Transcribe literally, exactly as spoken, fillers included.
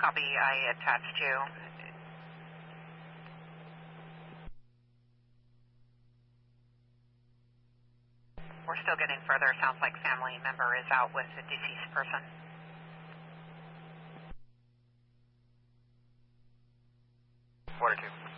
Copy, I attached you. We're still getting further. Sounds like family member is out with the deceased person. Water two.